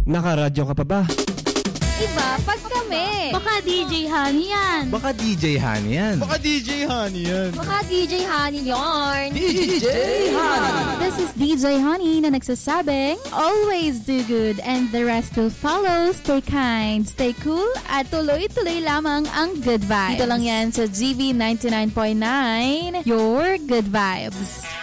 Nakaradyo ka pa ba? Iba pag kami. Baka DJ Honey yan. Baka DJ Honey yan. Baka DJ Honey yan. Baka DJ Honey yarn. DJ Honey. This is DJ Honey na nagsasabing, always do good and the rest will follow. Stay kind, stay cool, at tuloy-tuloy lamang ang good vibes. Dito lang yan sa GB 99.9, your good vibes.